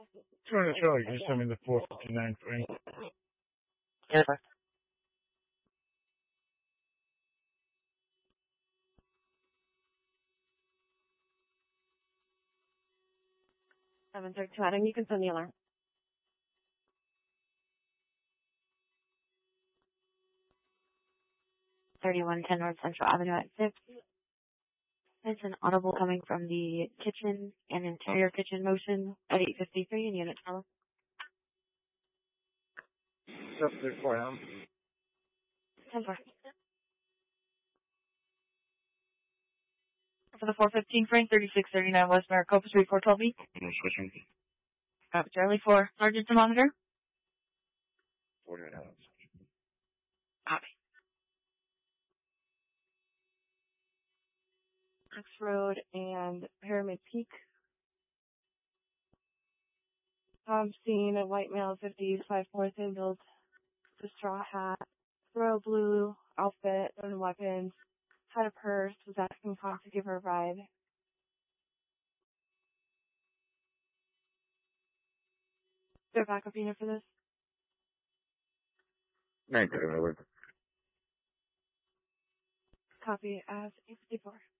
Charlie, can you send me the 459 frame? Yes, sir. Adam, you can send the alarm. 3110 North Central Avenue at 6. It's an audible coming from the kitchen and interior kitchen motion at 853 in Unit 12. Up there for him. 10-4. For the 415 frame, 3639 West Maricopa Street, 412B. Switching. Copy, Charlie, for Sergeant to monitor. 48 hours. Copy. X Road and Pyramid Peak. Seen a white male, 50s, 5'4", thin build, with a straw hat, royal blue outfit, and weapons, had a purse, was asking Tom to give her a ride. Is there a backup unit for this? 9 over. Copy as 854.